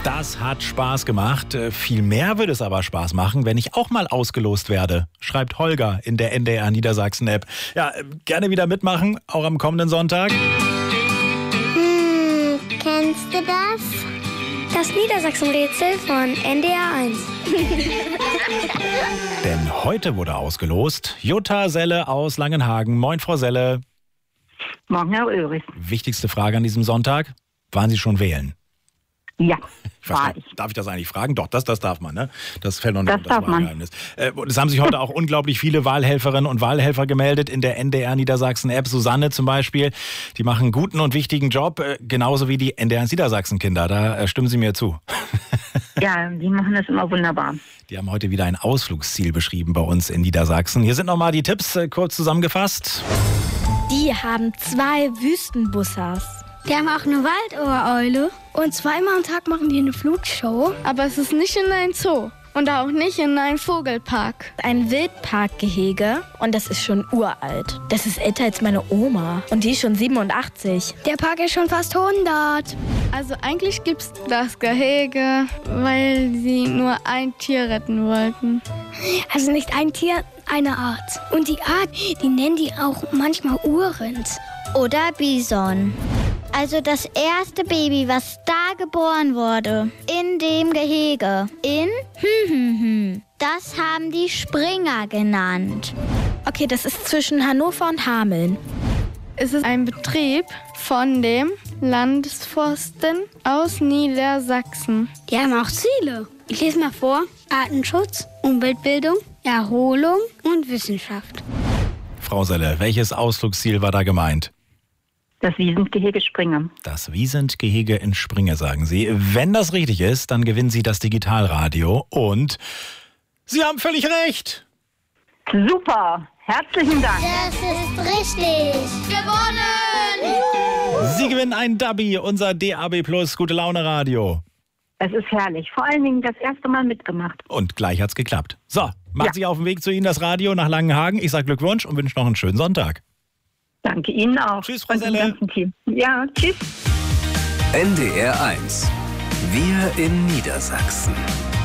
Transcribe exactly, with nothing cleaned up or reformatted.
Das hat Spaß gemacht. Äh, Viel mehr würde es aber Spaß machen, wenn ich auch mal ausgelost werde, schreibt Holger in der N D R Niedersachsen-App. Ja, äh, gerne wieder mitmachen, auch am kommenden Sonntag. Hm, kennst du das? Das Niedersachsen-Rätsel von N D R eins. Denn heute wurde ausgelost Jutta Selle aus Langenhagen. Moin, Frau Selle. Morgen, Herr Ulrich. Wichtigste Frage an diesem Sonntag. Waren Sie schon wählen? Ja, Ich weiß war nicht, ich. darf ich das eigentlich fragen? Doch, das, das darf man, ne? Das fällt noch nicht Das unter das darf man. Wahlgeheimnis. Äh, es haben sich heute auch unglaublich viele Wahlhelferinnen und Wahlhelfer gemeldet in der N D R Niedersachsen-App. Susanne zum Beispiel, die machen einen guten und wichtigen Job, äh, genauso wie die N D R Niedersachsen-Kinder. Da äh, stimmen Sie mir zu. Ja, die machen das immer wunderbar. Die haben heute wieder ein Ausflugsziel beschrieben bei uns in Niedersachsen. Hier sind nochmal die Tipps, äh, kurz zusammengefasst. Die haben zwei Wüstenbussers. Die haben auch eine Waldohreule. Und zweimal am Tag machen die eine Flugshow. Aber es ist nicht in ein Zoo und auch nicht in einen Vogelpark. Ein Wildparkgehege. Und das ist schon uralt. Das ist älter als meine Oma. Und die ist schon siebenundachtzig. Der Park ist schon fast hundert. Also eigentlich gibt es das Gehege, weil sie nur ein Tier retten wollten. Also nicht ein Tier, eine Art. Und die Art, die nennen die auch manchmal Urrind. Oder Bison. Also das erste Baby, was da geboren wurde, in dem Gehege, in hm, hm, hm, das haben die Springer genannt. Okay, das ist zwischen Hannover und Hameln. Es ist ein Betrieb von dem Landesforsten aus Niedersachsen. Die haben auch Ziele. Ich lese mal vor. Artenschutz, Umweltbildung, Erholung und Wissenschaft. Frau Selle, welches Ausflugsziel war da gemeint? Das Wiesentgehege Springer. Das Wiesentgehege in Springe, sagen Sie. Wenn das richtig ist, dann gewinnen Sie das Digitalradio und Sie haben völlig recht. Super, herzlichen Dank. Das ist richtig. Gewonnen! Sie gewinnen ein Dubby, unser D A B Plus Gute Laune Radio. Es ist herrlich. Vor allen Dingen das erste Mal mitgemacht. Und gleich hat's geklappt. So, macht Ja. sich auf den Weg zu Ihnen das Radio nach Langenhagen. Ich sage Glückwunsch und wünsche noch einen schönen Sonntag. Danke Ihnen auch. Tschüss, Frau Und dem Selle. ganzen Team. Ja, tschüss. N D R eins. Wir in Niedersachsen.